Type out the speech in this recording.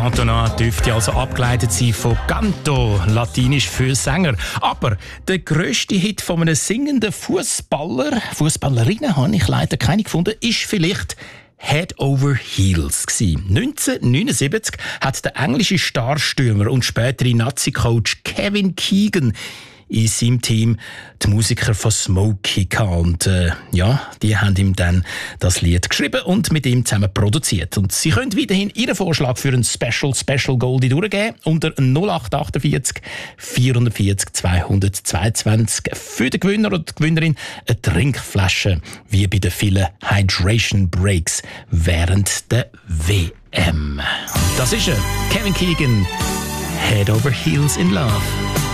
Cantona dürfte also abgeleitet sein von Canto, latinisch für Sänger. Aber der grösste Hit von einem singenden Fußballerinnen, habe ich leider keine gefunden, ist vielleicht Head Over Heels gsi. 1979 hat der englische Starstürmer und spätere Nazi-Coach Kevin Keegan in seinem Team die Musiker von Smokey gehabt. Und die haben ihm dann das Lied geschrieben und mit ihm zusammen produziert. Und Sie können weiterhin Ihren Vorschlag für ein Special Goldie durchgeben unter 0848 440 222 für den Gewinner oder die Gewinnerin eine Trinkflasche, wie bei den vielen Hydration Breaks während der WM. Das ist er, Kevin Keegan, Head Over Heels in Love.